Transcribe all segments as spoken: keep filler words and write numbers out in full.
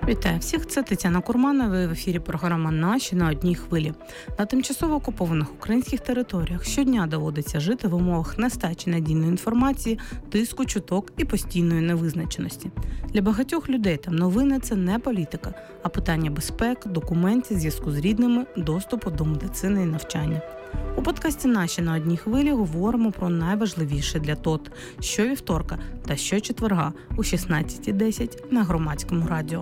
Вітаю всіх, це Тетяна Курманова, в ефірі програма «Наші на одній хвилі». На тимчасово окупованих українських територіях щодня доводиться жити в умовах нестачі надійної інформації, тиску, чуток і постійної невизначеності. Для багатьох людей там новини – це не політика, а питання безпеки, документів, зв'язку з рідними, доступу до медицини і навчання. У подкасті «Наші на одній хвилі» говоримо про найважливіше для ТОТ щовівторка та щочетверга о шістнадцята десять на Громадському радіо.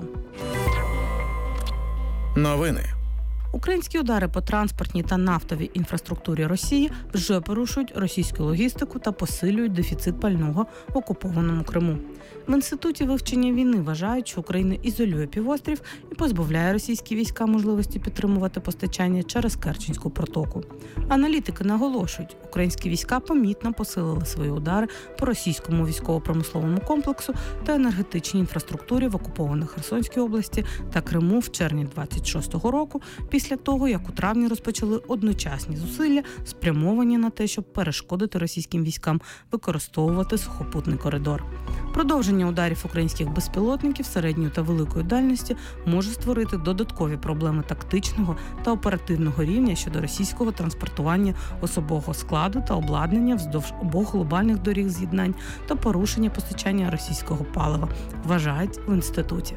Новини. Українські удари по транспортній та нафтовій інфраструктурі Росії вже порушують російську логістику та посилюють дефіцит пального в окупованому Криму. В Інституті вивчення війни вважають, що Україна ізолює півострів і позбавляє російські війська можливості підтримувати постачання через Керченську протоку. Аналітики наголошують, українські війська помітно посилили свої удари по російському військово-промисловому комплексу та енергетичній інфраструктурі в окупованих Херсонській області та Криму в червні двадцять шостого року, після того, як у травні розпочали одночасні зусилля, спрямовані на те, щоб перешкодити російським військам використовувати сухопутний коридор. Продовження ударів українських безпілотників середньої та великої дальності може створити додаткові проблеми тактичного та оперативного рівня щодо російського транспортування особового складу та обладнання вздовж обох глобальних доріг з'єднань та порушення постачання російського палива, вважають в інституті.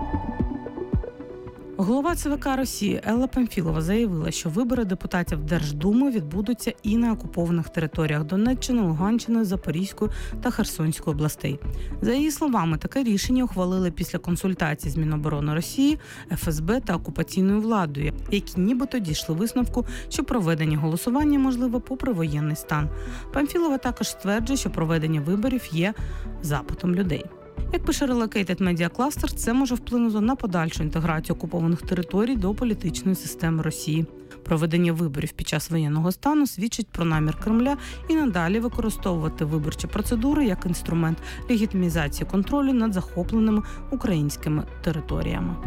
Голова ЦВК Росії Елла Памфілова заявила, що вибори депутатів Держдуми відбудуться і на окупованих територіях Донеччини, Луганщини, Запорізької та Херсонської областей. За її словами, таке рішення ухвалили після консультацій з Міноборони Росії, еф ес бе та окупаційною владою, які нібито дійшли висновку, що проведення голосування можливо попри воєнний стан. Памфілова також стверджує, що проведення виборів є запитом людей. Як пише Relocated Media Cluster, це може вплинути на подальшу інтеграцію окупованих територій до політичної системи Росії. Проведення виборів під час воєнного стану свідчить про намір Кремля і надалі використовувати виборчі процедури як інструмент легітимізації контролю над захопленими українськими територіями.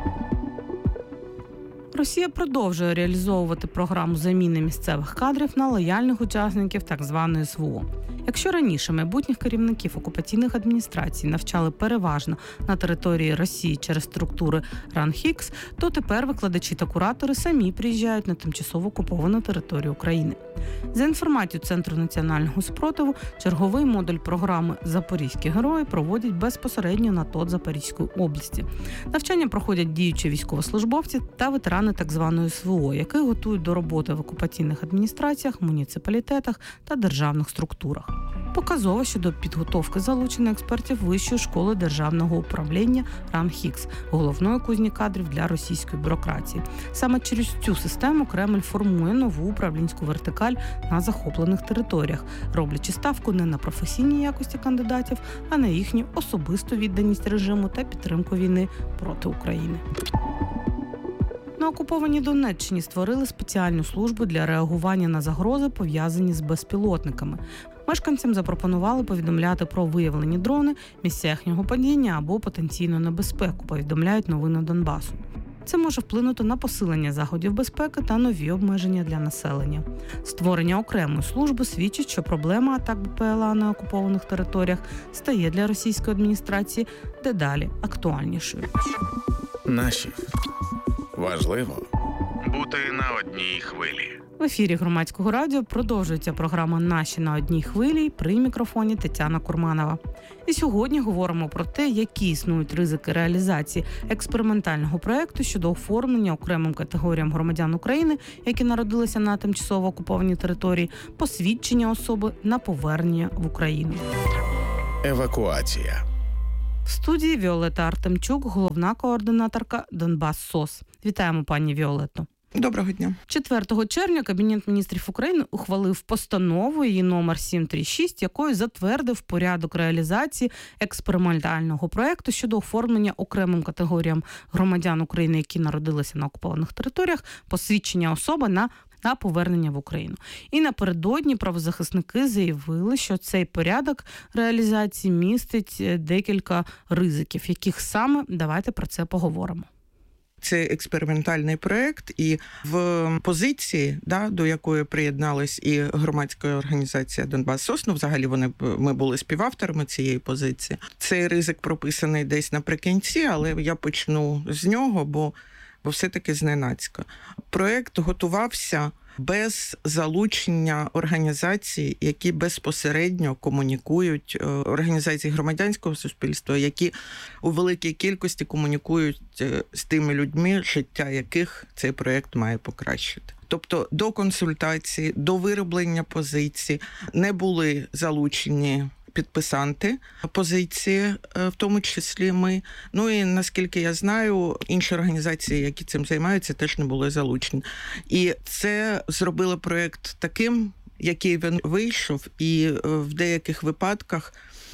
Росія продовжує реалізовувати програму заміни місцевих кадрів на лояльних учасників так званої ес ве о. Якщо раніше майбутніх керівників окупаційних адміністрацій навчали переважно на території Росії через структури РАН-Хікс, то тепер викладачі та куратори самі приїжджають на тимчасово окуповану територію України. За інформацією Центру національного спротиву, черговий модуль програми «Запорізькі герої» проводять безпосередньо на ТОТ Запорізької області. Навчання проходять діючі військовослужбовці та ветерани так званої ес ве о, які готують до роботи в окупаційних адміністраціях, муніципалітетах та державних структурах. Показово, що до підготовки залучено експертів Вищої школи державного управління РАН-Хікс, головної кузні кадрів для російської бюрократії. Саме через цю систему Кремль формує нову управлінську вертикаль на захоплених територіях, роблячи ставку не на професійні якості кандидатів, а на їхню особисту відданість режиму та підтримку війни проти України. На окупованій Донеччині створили спеціальну службу для реагування на загрози, пов'язані з безпілотниками. Мешканцям запропонували повідомляти про виявлені дрони, місця їхнього падіння або потенційну небезпеку, повідомляють новини Донбасу. Це може вплинути на посилення заходів безпеки та нові обмеження для населення. Створення окремої служби свідчить, що проблема атак бе пе ел а на окупованих територіях стає для російської адміністрації дедалі актуальнішою. Наші. Важливо бути на одній хвилі. В ефірі Громадського радіо продовжується програма «Наші на одній хвилі» при мікрофоні Тетяна Курманова. І сьогодні говоримо про те, які існують ризики реалізації експериментального проєкту щодо оформлення окремим категоріям громадян України, які народилися на тимчасово окупованій території, посвідчення особи на повернення в Україну. Евакуація. В студії Віолетта Артемчук, головна координаторка Донбас СОС. Вітаємо, пані Віолетто. Доброго дня. четвертого червня Кабінет міністрів України ухвалив постанову, її номер сім тридцять шість, якою затвердив порядок реалізації експериментального проєкту щодо оформлення окремим категоріям громадян України, які народилися на окупованих територіях, посвідчення особи на на повернення в Україну. І напередодні правозахисники заявили, що цей порядок реалізації містить декілька ризиків. Яких саме? Давайте про це поговоримо. Це експериментальний проєкт, і в позиції, да, до якої приєдналась і громадська організація «Донбас Сос», ну, взагалі вони, ми були співавторами цієї позиції. Цей ризик прописаний десь наприкінці, але я почну з нього, бо, бо все-таки зненацька. Проєкт готувався без залучення організацій, які безпосередньо комунікують, організацій громадянського суспільства, які у великій кількості комунікують з тими людьми, життя яких цей проєкт має покращити. Тобто до консультації, до вироблення позицій не були залучені підписанти позиції, в тому числі ми. Ну і, наскільки я знаю, інші організації, які цим займаються, теж не були залучені. І це зробило проєкт таким, який він вийшов, і в деяких випадках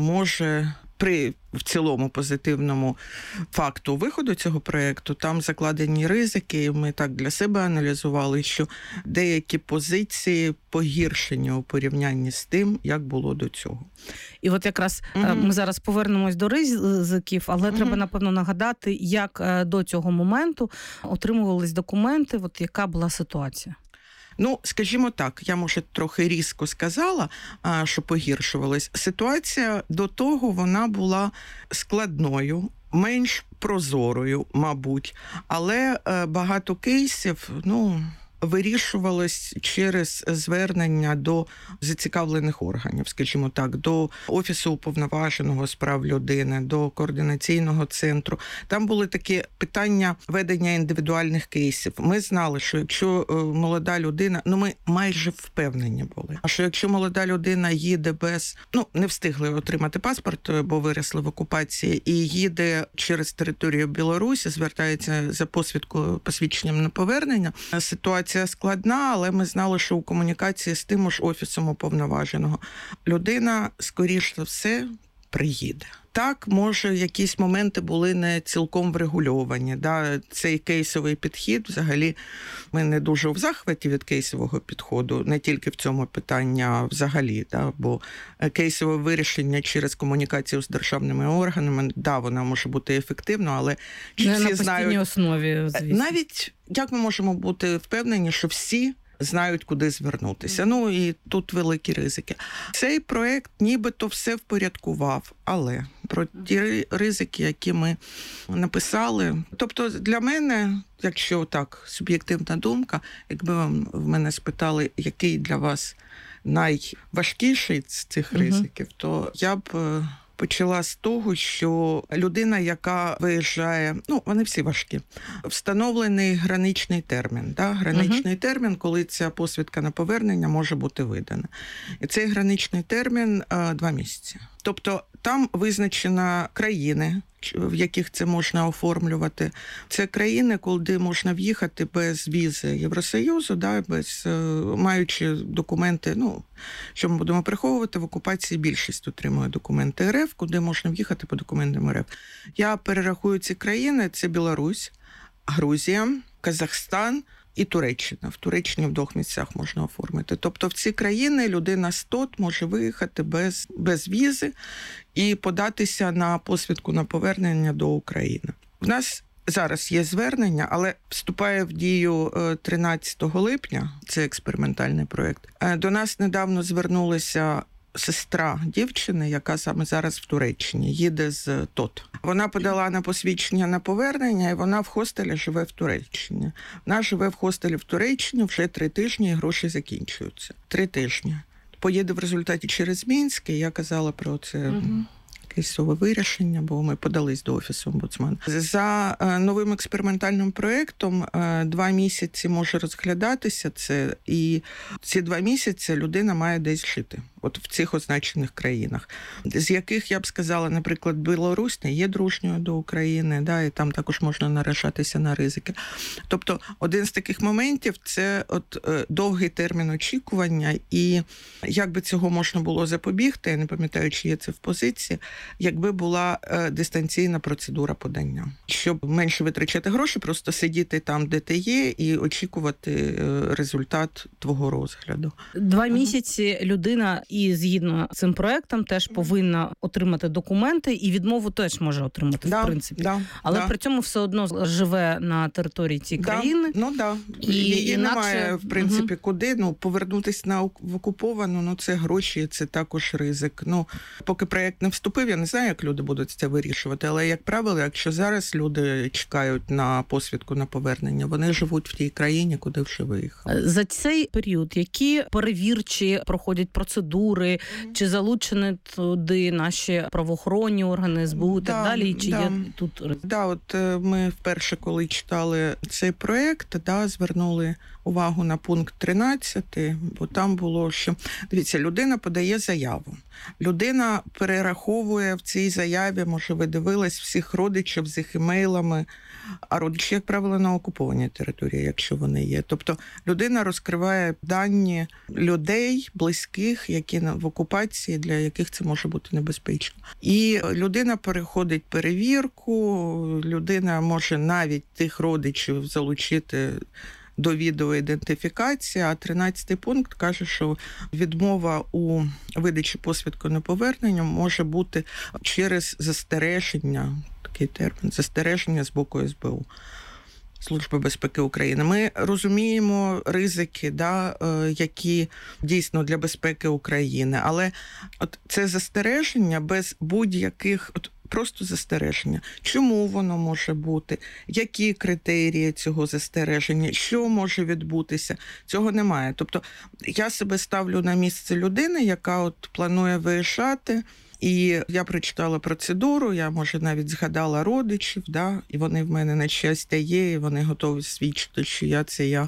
може при в цілому позитивному факту виходу цього проєкту там закладені ризики, і ми так для себе аналізували, що деякі позиції погіршені у порівнянні з тим, як було до цього. І от якраз угу. ми зараз повернемось до ризиків, але угу. треба, напевно, нагадати, як до цього моменту отримувались документи, от яка була ситуація. Ну, скажімо так, я, може, трохи різко сказала, що погіршувалась. Ситуація до того, вона була складною, менш прозорою, мабуть, але багато кейсів, ну, вирішувалось через звернення до зацікавлених органів, скажімо так, до Офісу уповноваженого з прав людини, до координаційного центру. Там були такі питання ведення індивідуальних кейсів. Ми знали, що якщо молода людина, ну ми майже впевнені були, а що якщо молода людина їде без, ну не встигли отримати паспорт, бо виросли в окупації, і їде через територію Білорусі, звертається за посвідкою, посвідченням на повернення, ситуація складна, але ми знали, що у комунікації з тим ж Офісом уповноваженого людина, скоріш за все, приїде. Так, може, якісь моменти були не цілком врегульовані. Да? Цей кейсовий підхід, взагалі, ми не дуже в захваті від кейсового підходу, не тільки в цьому питанні, а взагалі. Да? Бо кейсове вирішення через комунікацію з державними органами, да, вона може бути ефективна, але чи не всі на постійній знають... основі, звісно. Навіть, як ми можемо бути впевнені, що всі знають, куди звернутися. Ну, і тут великі ризики. Цей проєкт нібито все впорядкував, але про ті ризики, які ми написали... Тобто для мене, якщо так, суб'єктивна думка, якби вам в мене спитали, який для вас найважкіший з цих ризиків, угу. то я б... почала з того, що людина, яка виїжджає, ну, вони всі важкі, встановлений граничний термін. Да? Граничний uh-huh. термін, коли ця посвідка на повернення може бути видана. І цей граничний термін а, два місяці. Тобто там визначено країни, в яких це можна оформлювати. Це країни, куди можна в'їхати без візи Євросоюзу, да, без, маючи документи, ну, що ми будемо приховувати, в окупації більшість отримує документи РФ, куди можна в'їхати по документам РФ. Я перерахую ці країни, це Білорусь, Грузія, Казахстан і Туреччина. В Туреччині в двох місцях можна оформити. Тобто в ці країни людина з ТОТ може виїхати без, без візи і податися на посвідку на повернення до України. В нас зараз є звернення, але вступає в дію тринадцятого липня, це експериментальний проєкт. До нас недавно звернулися сестра дівчини, яка саме зараз в Туреччині, їде з ТОТ. Вона подала на посвідчення на повернення, і вона в хостелі живе в Туреччині. Вона живе в хостелі в Туреччині вже три тижні, і гроші закінчуються. Три тижні. Поїде в результаті через Мінськ, і я казала про це... Угу. Кейсове вирішення, бо ми подались до Офісу омбудсмена. За новим експериментальним проєктом два місяці може розглядатися це, і ці два місяці людина має десь жити. От в цих означених країнах, з яких, я б сказала, наприклад, Білорусь не є дружньою до України, да, і там також можна наражатися на ризики. Тобто один з таких моментів – це от довгий термін очікування, і як би цього можна було запобігти, я не пам'ятаю, чи є це в позиції, якби була дистанційна процедура подання. Щоб менше витрачати гроші, просто сидіти там, де ти є, і очікувати результат твого розгляду. Два місяці людина і згідно з цим проектом теж повинна отримати документи, і відмову теж може отримати, да, в принципі. Да, Але да. при цьому все одно живе на території цієї да, країни. Ну да. І Її інакше... немає, в принципі, угу. куди. Ну, повернутися на в окуповану, ну це гроші, це також ризик. Ну, поки проєкт не вступив, я не знаю, як люди будуть це вирішувати, але, як правило, якщо зараз люди чекають на посвідку на повернення, вони живуть в тій країні, куди вже виїхали. За цей період які перевірчі проходять процедури, mm-hmm. чи залучені туди наші правоохоронні органи, ес бе у і да, так далі, чи да. є тут? Да, от ми вперше, коли читали цей проєкт, да, звернули увагу на пункт тринадцятий, бо там було, що, дивіться, людина подає заяву. Людина перераховує в цій заяві, може, ви дивились, всіх родичів з їх імейлами, а родичі, як правило, на окупованій території, якщо вони є. Тобто людина розкриває дані людей, близьких, які в окупації, для яких це може бути небезпечно. І людина переходить перевірку, людина може навіть тих родичів залучити до відеоідентифікації, а тринадцятий пункт каже, що відмова у видачі посвідку на повернення може бути через застереження, такий термін, застереження з боку ес бе у. Служби безпеки України. Ми розуміємо ризики, да, які дійсно для безпеки України, але от це застереження без будь-яких, от просто застереження. Чому воно може бути? Які критерії цього застереження? Що може відбутися? Цього немає. Тобто я себе ставлю на місце людини, яка от планує виїжджати. І я прочитала процедуру, я, може, навіть згадала родичів, да, і вони в мене на щастя є, і вони готові свідчити, що я – це я.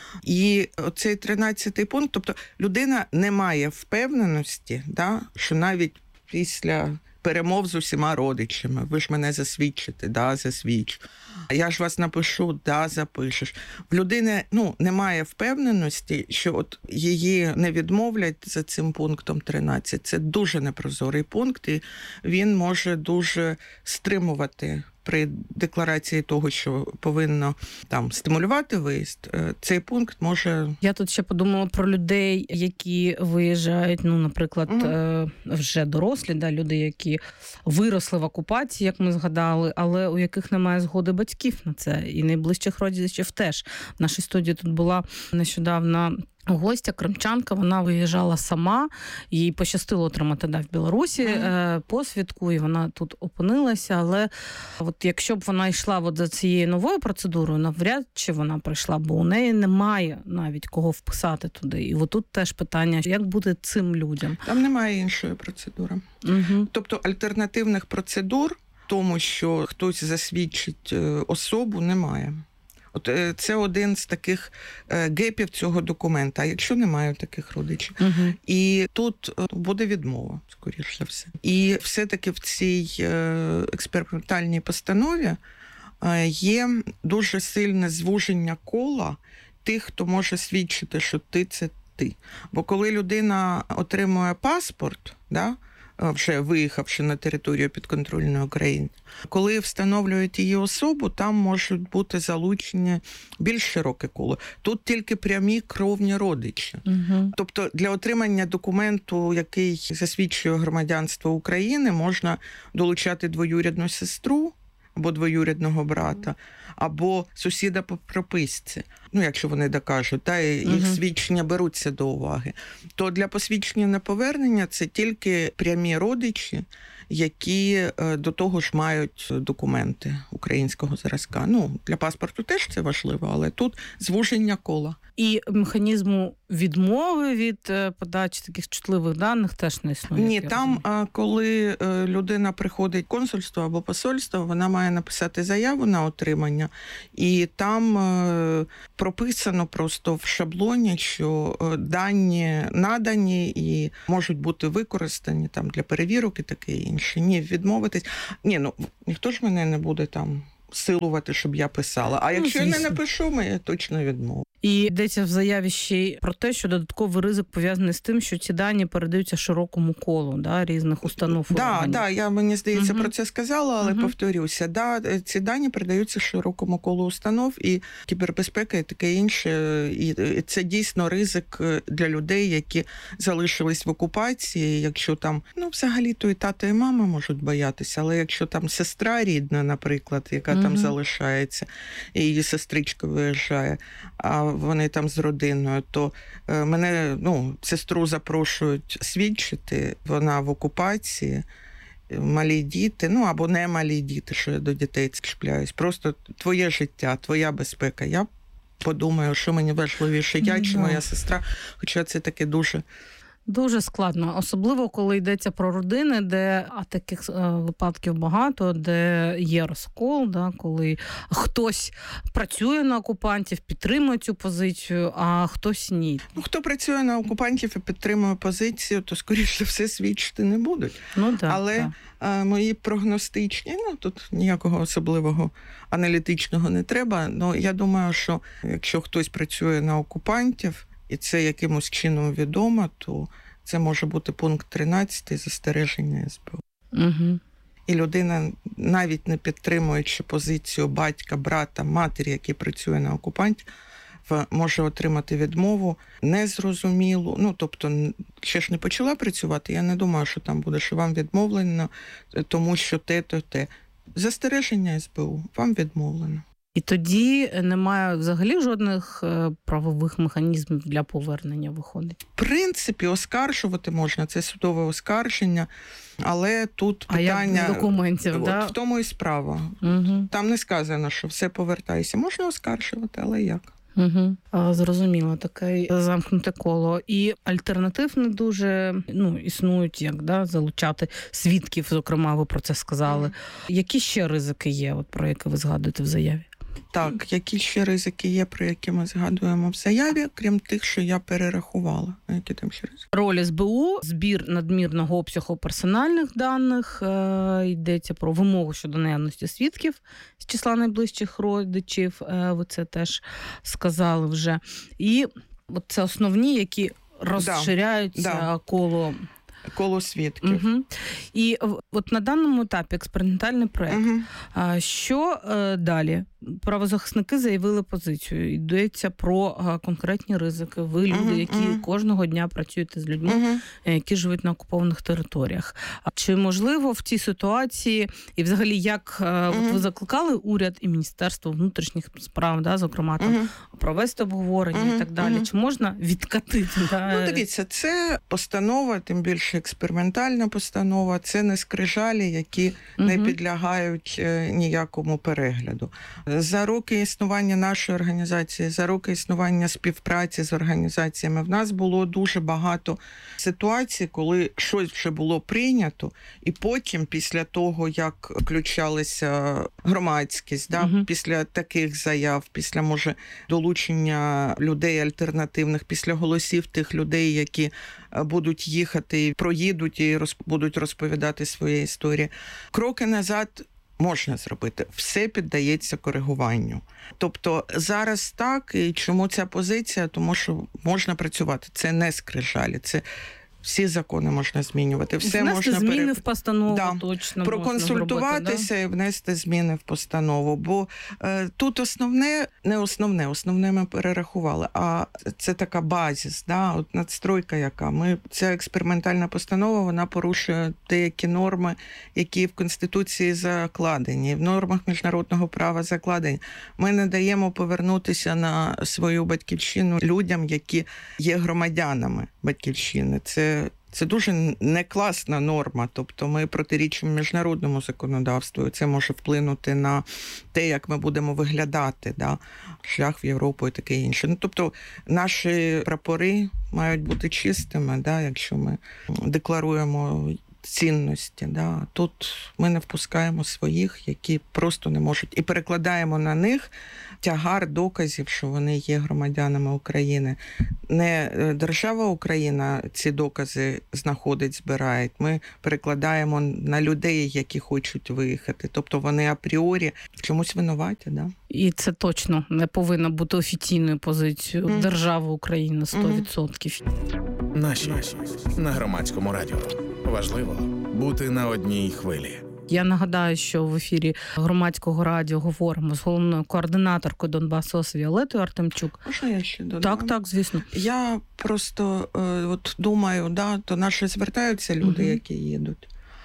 І оцей тринадцятий пункт, тобто людина не має впевненості, да, що навіть після перемов з усіма родичами, ви ж мене засвідчите, да, засвідчу. Я ж вас напишу, да, запишеш. В людини, ну, немає впевненості, що от її не відмовлять за цим пунктом тринадцять. Це дуже непрозорий пункт, і він може дуже стримувати при декларації того, що повинно там стимулювати виїзд, цей пункт може... Я тут ще подумала про людей, які виїжджають, ну, наприклад, угу. вже дорослі, да, люди, які виросли в окупації, як ми згадали, але у яких немає згоди батьків на це, і найближчих родичів теж. В нашій студії тут була нещодавно гостя, кримчанка, вона виїжджала сама, їй пощастило отримати, да, в Білорусі mm. посвідку, і вона тут опинилася, але от якщо б вона йшла от за цією новою процедурою, навряд чи вона прийшла, бо у неї немає навіть кого вписати туди. І от тут теж питання, як бути цим людям? Там немає іншої процедури. Mm-hmm. Тобто альтернативних процедур, тому що хтось засвідчить особу, немає. От це один з таких гепів цього документа. А якщо немає таких родичів? Угу. І тут буде відмова, скоріш за все. І все-таки в цій експериментальній постанові є дуже сильне звуження кола тих, хто може свідчити, що ти – це ти. Бо коли людина отримує паспорт, да, вже виїхавши на територію підконтрольної України, коли встановлюють її особу, там можуть бути залучені більш широке коло. Тут тільки прямі кровні родичі. Угу. Тобто для отримання документу, який засвідчує громадянство України, можна долучати двоюрідну сестру або двоюрідного брата, або сусіда по прописці. Ну, якщо вони докажуть, та, їх uh-huh. свідчення беруться до уваги. То для посвідчення на повернення це тільки прямі родичі, які до того ж мають документи українського зразка. Ну, для паспорту теж це важливо, але тут звуження кола. І механізму відмови від подачі таких чутливих даних теж не існує? Ні, там, розумію. Коли людина приходить в консульство або посольство, вона має написати заяву на отримання, і там прописано просто в шаблоні, що дані надані і можуть бути використані там для перевірок і таке інше. Ні, відмовитись. Ні, ну ніхто ж мене не буде там силувати, щоб я писала. А якщо ну, я не напишу, я точно відмовлю. І йдеться в заяві ще й про те, що додатковий ризик пов'язаний з тим, що ці дані передаються широкому колу, да, різних установ. Да, да, я, мені здається, угу. про це сказала, але угу. повторюся. Да, ці дані передаються широкому колу установ, і кібербезпека і таке інше. І це дійсно ризик для людей, які залишились в окупації. Якщо там, ну, взагалі-то і тато, і мама можуть боятися, але якщо там сестра рідна, наприклад, яка угу. там залишається, і її сестричка виїжджає, а вони там з родиною, то мене, ну, сестру запрошують свідчити, вона в окупації, малі діти, ну, або не малі діти, що я до дітей чіпляюсь. Просто твоє життя, твоя безпека. Я подумаю, що мені важливіше, я чи моя сестра, хоча це таке дуже... Дуже складно, особливо коли йдеться про родини, де а таких е, випадків багато, де є розкол, да, коли хтось працює на окупантів, підтримує цю позицію, а хтось ні. Ну, хто працює на окупантів і підтримує позицію, то, скоріше все, свідчити не будуть. Ну, так, Але так. Е, мої прогностичні, ну, тут ніякого особливого аналітичного не треба, але я думаю, що якщо хтось працює на окупантів, і це якимось чином відомо, то це може бути пункт тринадцятий застереження ес бе у. Угу. І людина, навіть не підтримуючи позицію батька, брата, матері, який працює на окупанті, може отримати відмову незрозумілу. Ну, тобто, ще ж не почала працювати, я не думаю, що там буде, що вам відмовлено, тому що те, то те. Застереження ес бе у, вам відмовлено. І тоді немає взагалі жодних правових механізмів для повернення, виходить? В принципі, оскаржувати можна, це судове оскарження, але тут а питання... як документів, от, да? В тому і справа. Угу. Там не сказано, що все повертайся. Можна оскаржувати, але як? Угу. Зрозуміло, таке замкнуте коло. І альтернатив не дуже, ну, існують, як, да, залучати свідків, зокрема, ви про це сказали. Mm. Які ще ризики є, от, про які ви згадуєте в заяві? Так, які ще ризики є, про які ми згадуємо в заяві, крім тих, що я перерахувала. Які там ще ризики? Роль ес бе у, збір надмірного обсягу персональних даних, е, йдеться про вимогу щодо наявності свідків з числа найближчих родичів, е, ви це теж сказали вже. І от це основні, які розширяються да, да. коло... Коло свідків. Угу. І от на даному етапі експериментальний проєкт. Угу. Що е, далі? Правозахисники заявили позицію. Йдеться про конкретні ризики. Ви люди, угу, які угу. кожного дня працюєте з людьми, угу. які живуть на окупованих територіях. Чи можливо в цій ситуації, і взагалі як угу. от ви закликали уряд і Міністерство внутрішніх справ, да, зокрема, там, угу. провести обговорення угу. і так далі? Угу. Чи можна відкатити? Да? Ну, дивіться, це постанова, тим більше експериментальна постанова, це не скрижалі, які угу. не підлягають ніякому перегляду. За роки існування нашої організації, за роки існування співпраці з організаціями, в нас було дуже багато ситуацій, коли щось вже було прийнято, і потім, після того, як включалася громадськість, да, угу. після таких заяв, після, може, долучення людей альтернативних, після голосів тих людей, які будуть їхати, проїдуть і роз, будуть розповідати свої історії. Кроки назад можна зробити. Все піддається коригуванню. Тобто зараз так, і чому ця позиція? Тому що можна працювати. Це не скрижалі, це всі закони можна змінювати. Все внести можна зміни пере... в постанову, да. точно проконсультуватися зробити, да? і внести зміни в постанову. Бо е, тут основне, не основне, основне ми перерахували, а це така базис, да? От надстройка яка. Ми, ця експериментальна постанова, вона порушує деякі норми, які в Конституції закладені, в нормах міжнародного права закладені. Ми не даємо повернутися на свою батьківщину людям, які є громадянами батьківщини. Це Це дуже некласна норма, тобто ми протирічимо міжнародному законодавству, це може вплинути на те, як ми будемо виглядати, да? Шлях в Європу і таке інше. Ну, тобто наші прапори мають бути чистими, да? Якщо ми декларуємо цінності. Да. Тут ми не впускаємо своїх, які просто не можуть. І перекладаємо на них тягар доказів, що вони є громадянами України. Не держава Україна ці докази знаходить, збирає. Ми перекладаємо на людей, які хочуть виїхати. Тобто вони апріорі чомусь винуваті. Да? І це точно не повинно бути офіційною позицією mm. держави України сто відсотків. Mm. Наші на Громадському радіо. Важливо бути на одній хвилі. Я нагадаю, що в ефірі Громадського радіо говоримо з головною координаторкою Донбас-ООС Віолетою Артемчук. Можна я ще додам? Так, так, звісно. Я просто е, от думаю, да, то наші звертаються люди, угу. які їдуть.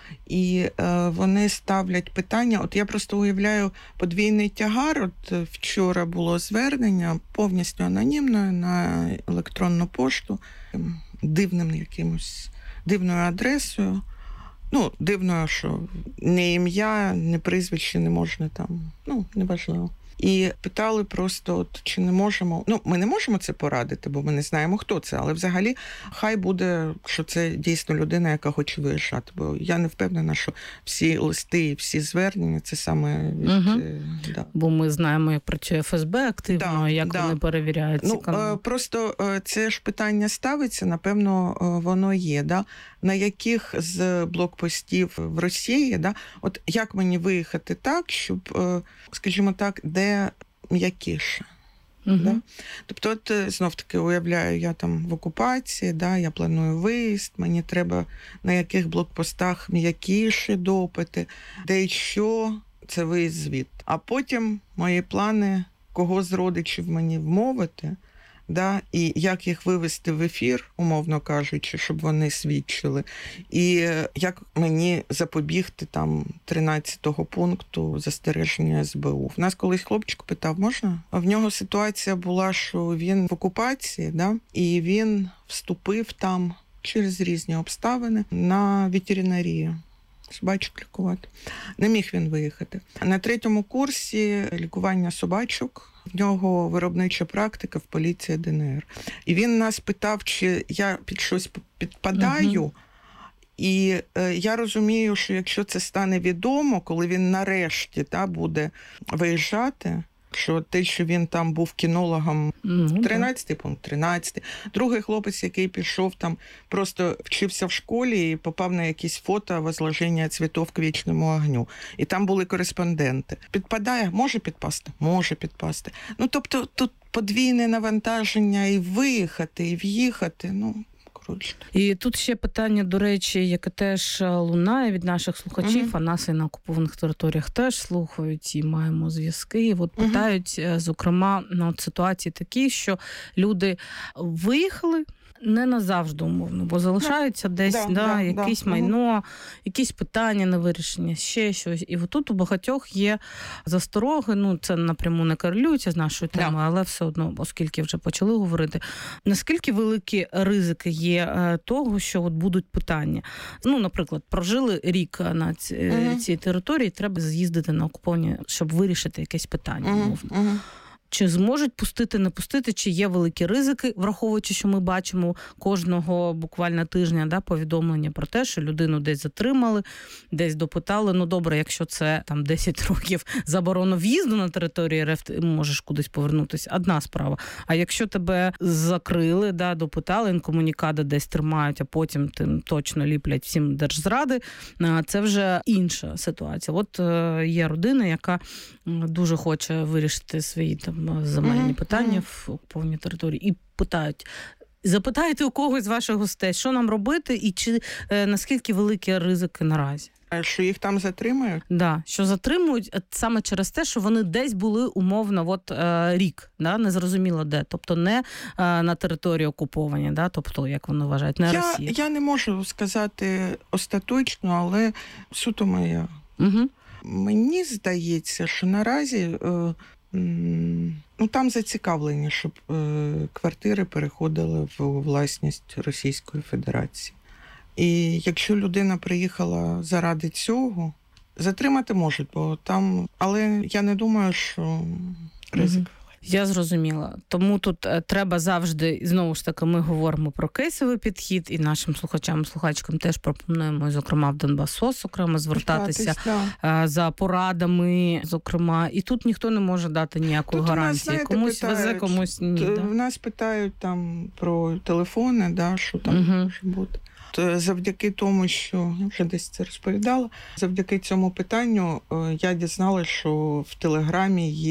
І е, вони ставлять питання. От я просто уявляю подвійний тягар. От вчора було звернення повністю анонімною на електронну пошту, дивним якимось, дивною адресою. Ну, дивно, що не ім'я, не прізвище не можна там, ну, неважливо. І питали просто, от, чи не можемо, ну, ми не можемо це порадити, бо ми не знаємо, хто це, але взагалі хай буде, що це дійсно людина, яка хоче виїжджати, бо я не впевнена, що всі листи і всі звернення, це саме від... Угу. Да. Бо ми знаємо, як працює еф ес бе активно, да, як да. вони перевіряють ці ну, канали. Просто це ж питання ставиться, напевно, воно є, да? На яких з блокпостів в Росії, да? От як мені виїхати так, щоб, скажімо так, де м'якіше. Угу. Да? Тобто, от, знов-таки, уявляю, я там в окупації, да, я планую виїзд, мені треба на яких блокпостах м'якіші допити, де і що, це виїзд звідти. А потім мої плани, кого з родичів мені вмовити, да, і як їх вивести в ефір, умовно кажучи, щоб вони свідчили, і як мені запобігти там тринадцятого пункту застереження ес бе у. В нас колись хлопчик питав, можна? А в нього ситуація була, що він в окупації, да, і він вступив там через різні обставини на ветеринарію. Собачок лікувати. Не міг він виїхати. На третьому курсі лікування собачок в нього виробнича практика в поліції де ен ер. І він нас питав, чи я під щось підпадаю. Угу. І е, я розумію, що якщо це стане відомо, коли він нарешті та, буде виїжджати, що те, що він там був кінологом, mm-hmm. тринадцятий пункт, тринадцятий. Другий хлопець, який пішов там, просто вчився в школі і попав на якісь фото возложення цвітів к вічному огню. І там були кореспонденти. Підпадає? Може підпасти? Може підпасти. Ну, тобто тут подвійне навантаження і виїхати, і в'їхати, ну... І тут ще питання, до речі, яке теж лунає від наших слухачів, uh-huh. а нас і на окупованих територіях теж слухають, і маємо зв'язки. І от uh-huh. питають, зокрема, на от ситуації такі, що люди виїхали, не назавжди, умовно, бо залишаються да. десь да, да, да, якесь да. майно, якісь питання на вирішення, ще щось. І отут у багатьох є застороги, ну це напряму не корелюється з нашою темою, да. але все одно, оскільки вже почали говорити, наскільки великі ризики є того, що от будуть питання. Ну, наприклад, прожили рік на ці, uh-huh. цій території, треба з'їздити на окуповані, щоб вирішити якесь питання, умовно. Uh-huh. Uh-huh. Чи зможуть пустити, не пустити, чи є великі ризики, враховуючи, що ми бачимо кожного буквально тижня да, повідомлення про те, що людину десь затримали, десь допитали. Ну добре, якщо це там десять років заборону в'їзду на територію РФ, ти можеш кудись повернутися, одна справа. А якщо тебе закрили, да, допитали, інкомунікади десь тримають, а потім тим точно ліплять всім держзради, це вже інша ситуація. От є родина, яка дуже хоче вирішити свої там земельні mm-hmm. питання в окупованій території і питають, запитайте у когось з ваших гостей, що нам робити і чи е, наскільки великі ризики наразі? Що їх там затримають? Да, що затримують саме через те, що вони десь були умовно от, е, рік, да, незрозуміло де, тобто не е, на території окуповані, да, тобто, як вони вважають, не я, Росія. Я не можу сказати остаточно, але суто моя. Угу. Мені здається, що наразі е, ну, там зацікавлені, щоб е, квартири переходили в власність Російської Федерації. І якщо людина приїхала заради цього, затримати можуть, бо там, але я не думаю, що ризик. Угу. Я зрозуміла. Тому тут е, треба завжди, знову ж таки, ми говоримо про кейсовий підхід, і нашим слухачам, слухачкам теж пропонуємо, зокрема, в Донбас-СОС, окремо звертатися да. е, за порадами, зокрема. І тут ніхто не може дати ніякої Тут гарантії. нас, знаєте, комусь питають, везе, комусь ні. Т- Да? В нас питають там про телефони, да, що там Угу. може бути. Т- Завдяки тому, що я вже десь це розповідала, завдяки цьому питанню е, я дізналася, що в Телеграмі є